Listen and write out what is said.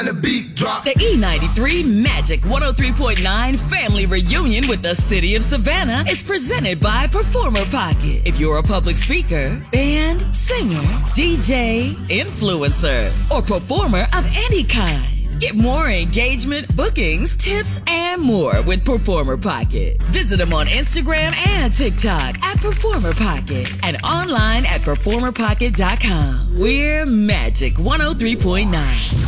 The beat drop. The E93 Magic 103.9 Family Reunion with the City of Savannah is presented by Performer Pocket. If you're a public speaker, band, singer, DJ, influencer, or performer of any kind, get more engagement, bookings, tips, and more with Performer Pocket. Visit them on Instagram and TikTok at Performer Pocket and online at performerpocket.com. We're Magic 103.9.